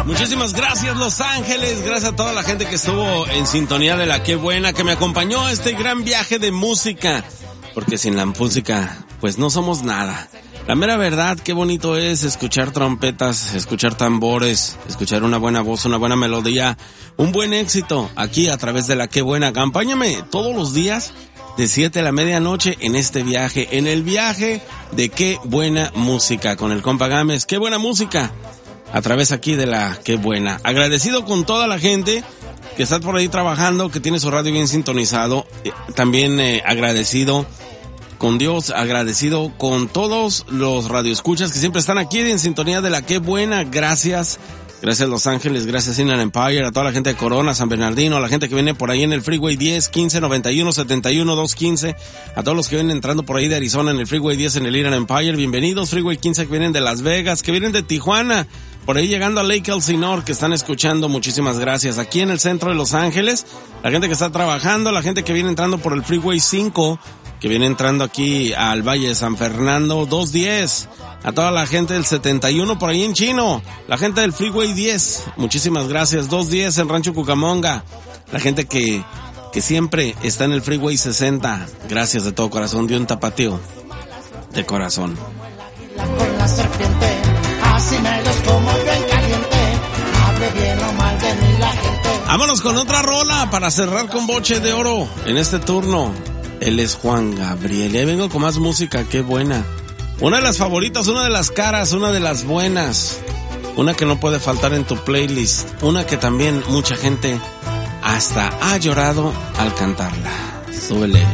Muchísimas gracias, Los Ángeles. Gracias a toda la gente que estuvo en sintonía de la Qué Buena, que me acompañó a este gran viaje de música. Porque sin la música, pues no somos nada. La mera verdad, qué bonito es escuchar trompetas, escuchar tambores, escuchar una buena voz, una buena melodía, un buen éxito aquí a través de la Qué Buena. Acompáñame todos los días de 7 a la medianoche en este viaje, en el viaje de Qué Buena Música con el compa Gámez. Qué buena música a través aquí de la Qué Buena. Agradecido con toda la gente que está por ahí trabajando, que tiene su radio bien sintonizado. También agradecido con Dios, agradecido con todos los radioescuchas que siempre están aquí en sintonía de la Qué Buena. Gracias. Gracias Los Ángeles, gracias Inland Empire, a toda la gente de Corona, San Bernardino, a la gente que viene por ahí en el Freeway 10, 15, 91, 71, 215, a todos los que vienen entrando por ahí de Arizona en el Freeway 10 en el Inland Empire, bienvenidos. Freeway 15 que vienen de Las Vegas, que vienen de Tijuana, por ahí llegando a Lake Elsinore, que están escuchando, muchísimas gracias. Aquí en el centro de Los Ángeles, la gente que está trabajando, la gente que viene entrando por el Freeway 5, que viene entrando aquí al Valle de San Fernando, 210. A toda la gente del 71 por ahí en Chino, la gente del Freeway 10, muchísimas gracias. 210 en Rancho Cucamonga, la gente que siempre está en el Freeway 60, gracias de todo corazón, de un tapatío de corazón. Con la serpiente, así me los como yo en caliente, hable bien o mal de mí la gente. Vámonos con otra rola para cerrar con broche de oro en este turno. Él es Juan Gabriel, y ahí vengo con más música, qué buena. Una de las favoritas, una de las caras, una de las buenas, una que no puede faltar en tu playlist, una que también mucha gente hasta ha llorado al cantarla. Súbele.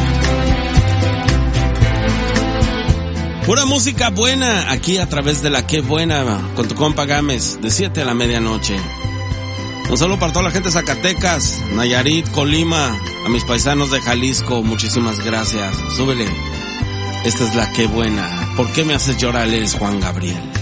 Pura música buena aquí a través de la Qué Buena con tu compa Gámez de 7 a la medianoche. Un saludo para toda la gente de Zacatecas, Nayarit, Colima, a mis paisanos de Jalisco, muchísimas gracias. Súbele. Esta es la Qué Buena. ¿Por qué me haces llorar? Él es Juan Gabriel.